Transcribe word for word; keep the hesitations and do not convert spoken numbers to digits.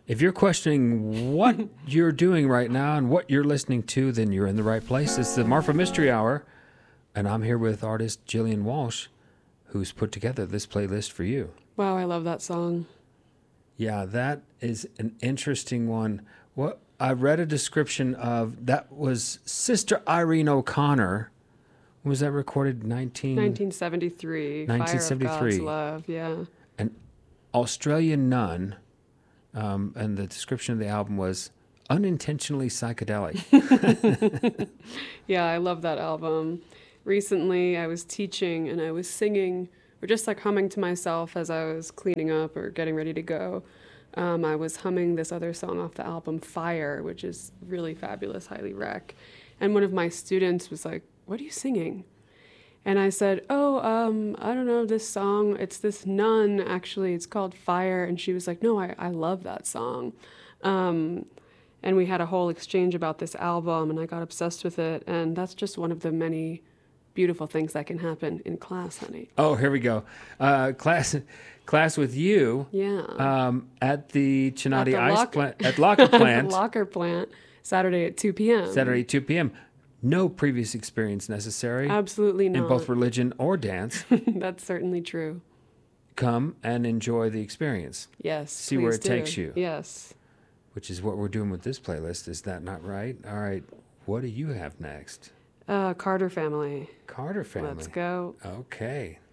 If you're questioning what you're doing right now and what you're listening to, then you're in the right place. It's the Marfa Mystery Hour, and I'm here with artist Jillian Walsh, who's put together this playlist for you. Wow, I love that song. Yeah, that is an interesting one. What I read a description of that was Sister Irene O'Connor. When was that recorded? nineteen nineteen seventy-three. nineteen seventy-three. Fire of God's Love, yeah. An Australian nun. Um, and the description of the album was unintentionally psychedelic. Yeah, I love that album. Recently, I was teaching and I was singing, or just like humming to myself as I was cleaning up or getting ready to go. Um, I was humming this other song off the album, Fire, which is really fabulous, highly rec. And one of my students was like, "What are you singing?" And I said, oh, um, I don't know, this song, it's this nun, actually, it's called Fire. And she was like, no, I, I love that song. Um, and we had a whole exchange about this album, and I got obsessed with it. And that's just one of the many beautiful things that can happen in class, honey. Oh, here we go. Uh, class class with you Yeah. um, at the Chinati At the Ice lock- Plant, at Locker Plant, Locker Plant, Saturday at two p.m. Saturday at two p.m. No previous experience necessary. Absolutely not. In both religion or dance. That's certainly true. Come and enjoy the experience. Yes. See where please it do. takes you. Yes. Which is what we're doing with this playlist. Is that not right? All right. What do you have next? Uh, Carter Family. Carter Family. Let's go. Okay.